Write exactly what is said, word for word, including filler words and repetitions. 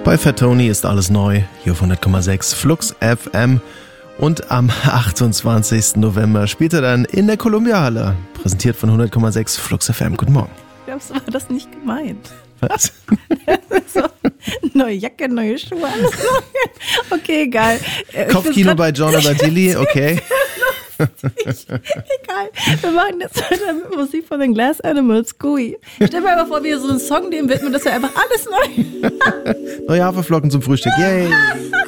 Bei Fat Tony ist alles neu, hier auf hundert Komma sechs Flux F M. Und am achtundzwanzigsten November spielt er dann in der Columbia-Halle. Präsentiert von hundert Komma sechs Flux F M. Guten Morgen. Glaubst du, war das nicht gemeint? Was? So, neue Jacke, neue Schuhe, alles neu. Okay, egal. Kopfkino bei John Abatilli, okay. Egal, wir machen jetzt weiter mit Musik von den Glass Animals, Gooey. Stell dir mal vor, wie so einen Song dem widmen, das wäre einfach alles neu. Neue Haferflocken zum Frühstück, yay.